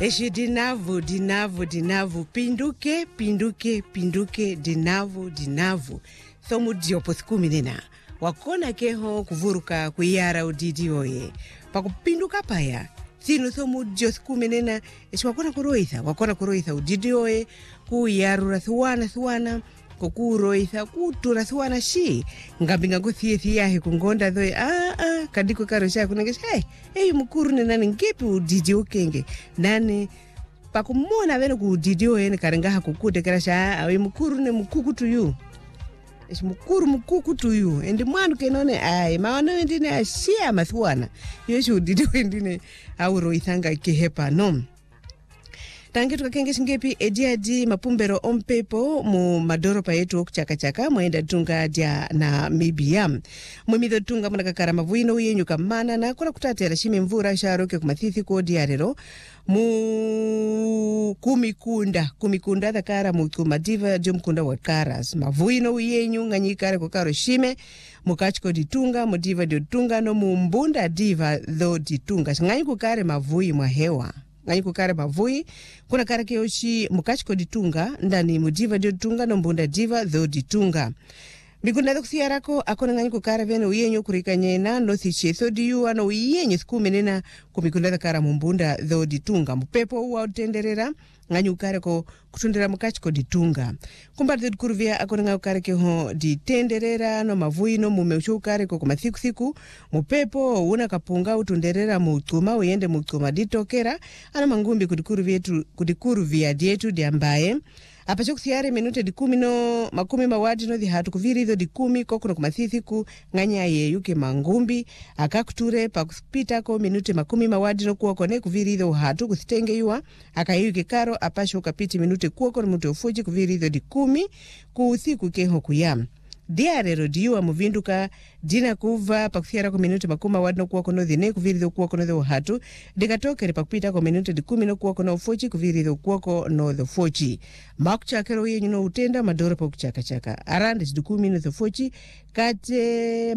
Eshi dinavu, pinduke, dinavu. Thomu diopo thikumi nena. Wakona keho kuvuruka kuyara udidi oye. Pakupinduka paya. Thino thomu dio thikumi nena. Eshi wakona kuroitha udidi oye. Kuyarura thuwana. Kukuroitha kutura thuwana shi. Ngambinga kuthiethi yahe kungonda dhoe. Kadiko karosha kunangesha. Hey, mukuru nena ngepi udidi okenge. Nani pakumona vene kudidio ene karengaha kukute karasha awe mukuru ne mukuku tuyu. Eshi mukuku tuyu. Endi mwanu kenone mawana ndine ashia mathuana. Yeshu udidio ndine auro ithanga kehepa nom. Tangetu kakenge shingepi ejiaji mapumbero ompepo mu madoropa yetu okuchaka mwenda tunga dia na Mibia. Mwimido tunga mwanakakara mavuino uyenyu kamana na kuna kutatera shimi mvura sharoke kumathithi kodi yarero. Mu kumikunda dakara mukumadiva jomkunda wakaras. Mavuino uyenyu nganyikare kukaro shime. Mukachiko ditunga, mudiva ditunga no mumbunda diva dho ditunga. Nganyi kukare mavui mwahewa. Nganyi kukare mavui, kuna kare keoshi mukachiko ditunga, ndani mudiva ditunga no mbunda diva dho ditunga. Mikunda dho kusiyarako, akona nganyi kukare vene uyenyo kurika nyena, no thichetho diyu, ano uyenyo thikumenena kumikunda dho kara mumbunda dho ditunga. Mupepo uwa utenderera, nganyi kukare ko kutundera mukachiko ditunga. Kumbari dho kuruvia, akona nganyi kukare keho ditenderera, no mavui no mumeucho kukare ko kumathiku. Mupepo una kapunga utunderera mutuma, uyende mutuma ditokera, ana mangumbi kudikuruvia dietu diambaye. Apacho kusiare minute dikumi no makumi mawadi no dihatu kuviri dho dikumi kokuno kumathithiku nganya ye yuke mangumbi akakuture pakuspita ko minute makumi mawadi no kuoko ne kuviri dho hatu kusitenge yuwa akayuke karo apasho kapiti minute kuoko no mute ufuji kuviri dho dikumi kuuthiku keho kuyam. Diarero diwa muvinduka dina kuva pakufiara ko minute makuma wadno kuwa kono dhine kuviri dho kuwa kono dho hatu dekatokere pakupita ko minute dikumi no kuwa kono ufochi kuviri dho kuwa kono dho fochi makuchakero yenyu no utenda madoro pa kuchaka arande dikumi no dho fochi kate